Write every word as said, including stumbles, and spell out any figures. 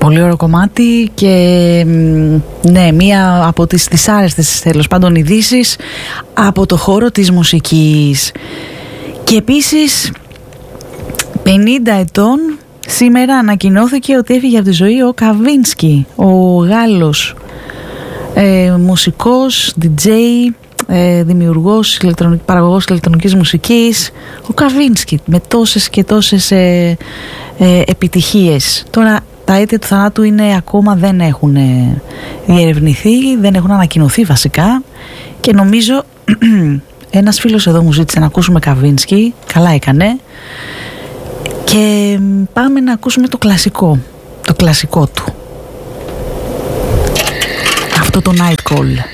Πολύ ωραίο κομμάτι και ναι, μία από τις δυσάρεστες τέλος πάντων ειδήσεις από το χώρο της μουσικής. Και επίσης πενήντα ετών σήμερα ανακοινώθηκε ότι έφυγε από τη ζωή ο Καβίνσκι, ο Γάλλος ε, μουσικός, ντι τζέι, ε, δημιουργός, ηλεκτρονικ, παραγωγός ηλεκτρονικής μουσικής, ο Καβίνσκι με τόσες και τόσες ε, ε, επιτυχίες. Τώρα τα αίτια του θανάτου είναι ακόμα δεν έχουν διερευνηθεί, δεν έχουν ανακοινωθεί βασικά και νομίζω ένας φίλος εδώ μου ζήτησε να ακούσουμε Καβίνσκι, καλά έκανε, και πάμε να ακούσουμε το κλασικό, το κλασικό του, αυτό το Night Call.